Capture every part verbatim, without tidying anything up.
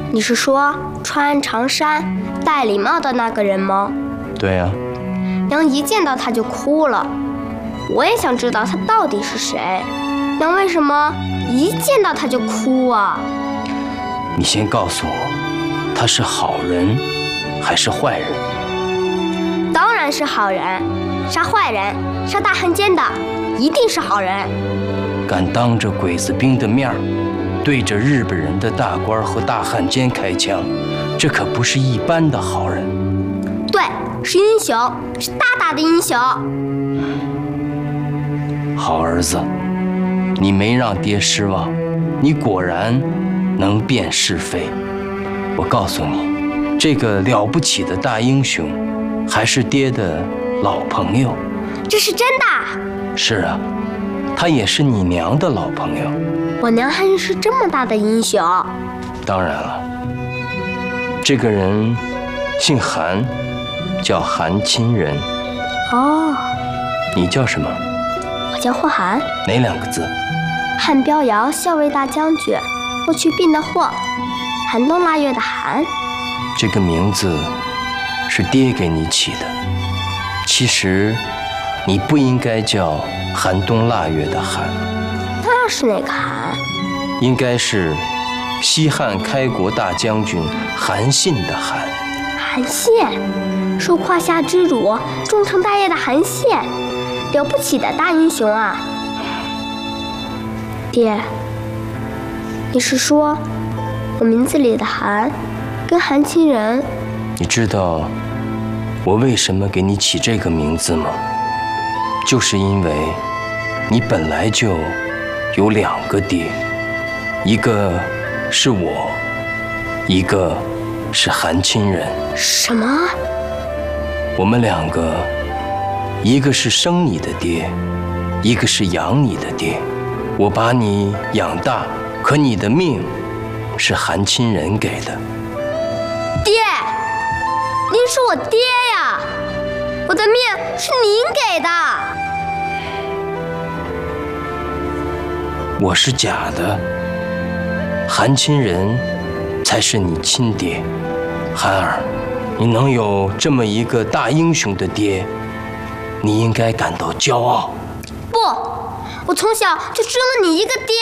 你是说穿长衫、戴礼帽的那个人吗？ 对呀、啊。 娘一见到他就哭了。我也想知道他到底是谁。娘为什么一见到他就哭啊？ 你先告诉我，他是好人还是坏人？ 当然是好人，杀坏人、杀大汉奸的，一定是好人。 敢当着鬼子兵的面儿，对着日本人的大官和大汉奸开枪，这可不是一般的好人。 对，是英雄，是大大的英雄。 好儿子，你没让爹失望，你果然能辨是非。我告诉你，这个了不起的大英雄，还是爹的老朋友。 这是真的？ 是啊，他也是你娘的老朋友。 我娘还认识这么大的英雄？ 当然了，这个人姓韩，叫韩亲仁。 哦， 你叫什么？ 我叫霍涵。 哪两个字？ 汉标姚校尉大将军，霍去病的霍，寒冬腊月的寒。 这个名字是爹给你起的。其实你不应该叫寒冬腊月的寒。 那是哪个寒？ 应该是西汉开国大将军韩信的韩。 韩信，受胯下之辱，终成大业的韩信，了不起的大英雄啊！爹，你是说我名字里的韩跟韩亲仁？ 你知道我为什么给你起这个名字吗？就是因为你本来就有两个爹，一个是我，一个是韩亲仁。 什么？ 我们两个，一个是生你的爹，一个是养你的爹。我把你养大，可你的命是韩亲仁给的。 爹，您是我爹呀，我的命是您给的。 我是假的，韩亲仁才是你亲爹。韩儿，你能有这么一个大英雄的爹，你应该感到骄傲。 不，我从小就只有你一个爹。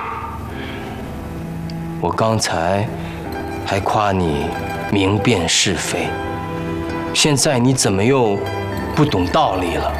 我刚才还夸你明辨是非，现在你怎么又不懂道理了？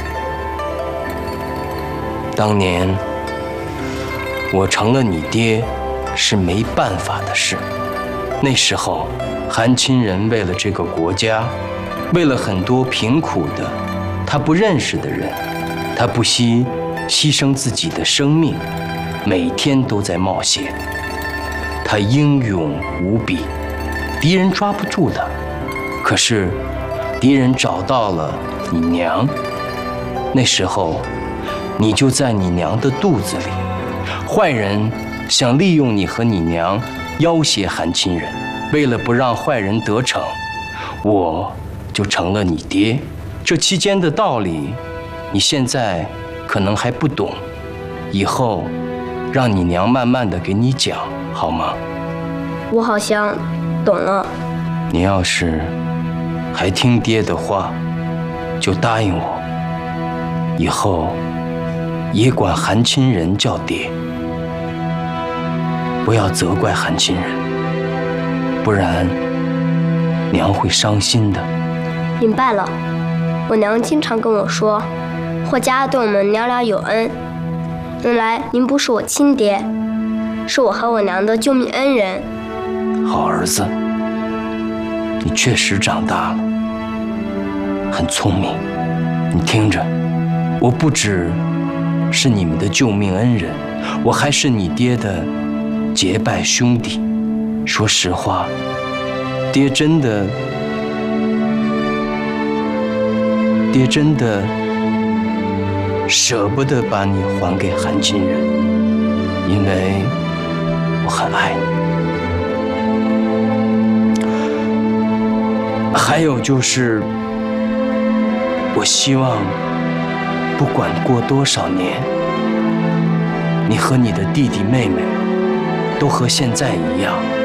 当年我成了你爹是没办法的事。那时候韩亲仁为了这个国家，为了很多贫苦的他不认识的人，他不惜牺牲自己的生命，每天都在冒险。他英勇无比，敌人抓不住他。可是敌人找到了你娘，那时候你就在你娘的肚子里。坏人想利用你和你娘要挟韩亲仁，为了不让坏人得逞，我就成了你爹。这期间的道理，你现在可能还不懂，以后让你娘慢慢的给你讲，好吗？ 我好像懂了。 你要是还听爹的话，就答应我，以后也管韩亲仁叫爹，不要责怪韩亲仁，不然娘会伤心的。 明白了。我娘经常跟我说，霍家对我们娘俩有恩。原来您不是我亲爹，是我和我娘的救命恩人。 好儿子，你确实长大了，很聪明。你听着，我不只是你们的救命恩人，我还是你爹的结拜兄弟。说实话，爹真的，爹真的舍不得把你还给韩亲仁，因为我很爱你。还有就是，我希望不管过多少年，你和你的弟弟妹妹都和现在一样，